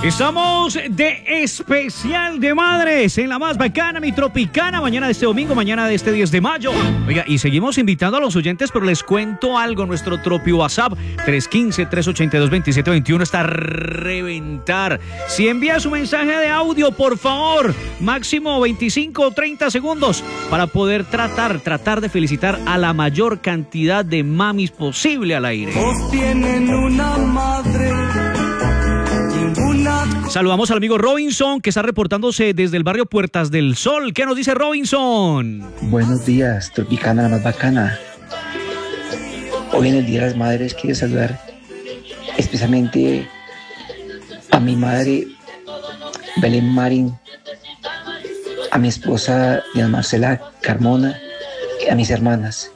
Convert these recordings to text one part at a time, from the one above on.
Estamos de especial de madres en la más bacana, mi Tropicana, mañana de este domingo, mañana de este 10 de mayo. Oiga, y seguimos invitando a los oyentes, pero les cuento algo, nuestro Tropi WhatsApp 315-382-2721 está a reventar. Si envía su mensaje de audio, por favor, máximo 25 o 30 segundos para poder tratar de felicitar a la mayor cantidad de mamis posible al aire. Todos tienen una madre. Saludamos al amigo Robinson, que está reportándose desde el barrio Puertas del Sol. ¿Qué nos dice Robinson? Buenos días, Tropicana, la más bacana. Hoy en el Día de las Madres quiero saludar especialmente a mi madre Belén Marín, a mi esposa Diana Marcela Carmona, a mis hermanas.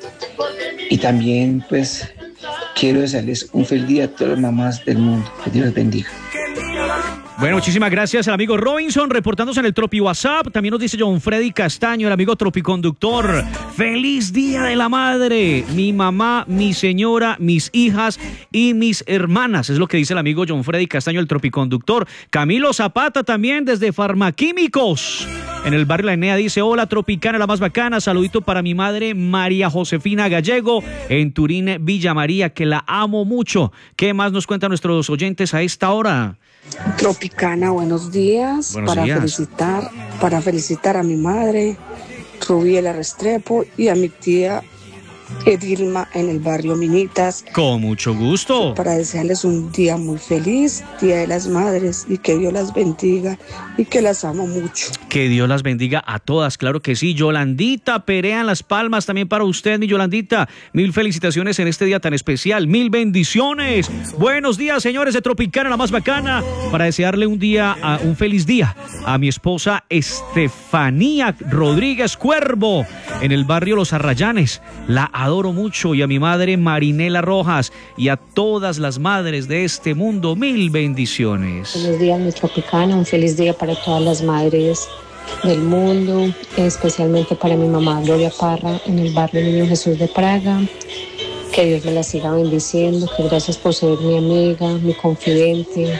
Y también pues quiero desearles un feliz día a todas las mamás del mundo. Que Dios les bendiga. Bueno, muchísimas gracias al amigo Robinson reportándose en el Tropi WhatsApp. También nos dice John Freddy Castaño, el amigo Tropiconductor. ¡Feliz Día de la Madre! Mi mamá, mi señora, mis hijas y mis hermanas. Es lo que dice el amigo John Freddy Castaño, el Tropiconductor. Camilo Zapata también desde Farmaquímicos. En el barrio La Enea dice: hola Tropicana, la más bacana. Saludito para mi madre María Josefina Gallego en Turín, Villa María, que la amo mucho. ¿Qué más nos cuentan nuestros oyentes a esta hora? Tropicana, buenos días. Buenos días. Para felicitar a mi madre, Rubiela Restrepo, y a mi tía Edilma en el barrio Minitas. Con mucho gusto. Para desearles un día muy feliz, Día de las Madres, y que Dios las bendiga y que las amo mucho. Que Dios las bendiga a todas, claro que sí. Yolandita Perea en Las Palmas, también para usted, mi Yolandita. Mil felicitaciones en este día tan especial, mil bendiciones. Buenos días, señores de Tropicana, la más bacana. Para desearle un feliz día a mi esposa Estefanía Rodríguez Cuervo en el barrio Los Arrayanes. La adoro mucho. Y a mi madre Marinela Rojas y a todas las madres de este mundo, mil bendiciones. Buenos días, mi Tropicana, un feliz día para todas las madres del mundo, especialmente para mi mamá Gloria Parra en el barrio Niño Jesús de Praga. Que Dios me la siga bendiciendo, que gracias por ser mi amiga, mi confidente,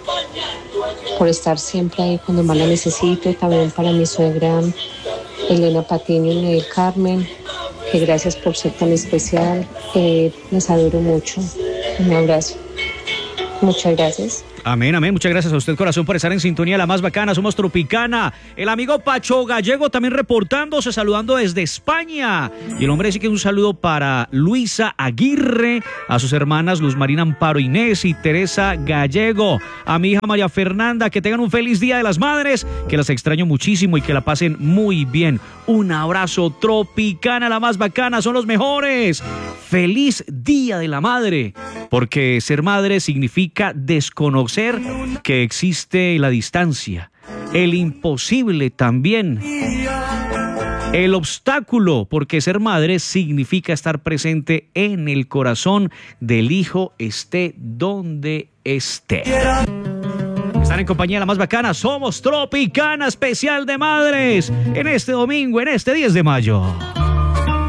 por estar siempre ahí cuando más la necesito. Y también para mi suegra Elena Patiño en el Carmen, que gracias por ser tan especial. Les adoro mucho. Un abrazo. Muchas gracias. Amén, amén. Muchas gracias a usted, corazón, por estar en sintonía, la más bacana. Somos Tropicana. El amigo Pacho Gallego también reportándose, saludando desde España. Y el hombre dice que un saludo para Luisa Aguirre, a sus hermanas Luz Marina Amparo Inés y Teresa Gallego. A mi hija María Fernanda, que tengan un feliz Día de las Madres, que las extraño muchísimo y que la pasen muy bien. Un abrazo, Tropicana, la más bacana. Son los mejores. Feliz Día de la Madre, porque ser madre significa desconocer que existe la distancia, el imposible también, el obstáculo, porque ser madre significa estar presente en el corazón del hijo, esté donde esté. Están en compañía de la más bacana. Somos Tropicana, especial de madres en este domingo, en este 10 de mayo.